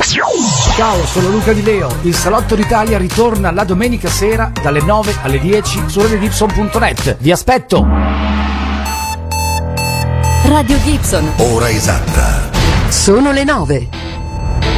Ciao, sono Luca Di Leo. Il Salotto d'Italia ritorna la domenica sera dalle 9 alle 10 su radiogibson.net. Vi aspetto! Radio Gibson. Ora esatta. Sono le 9.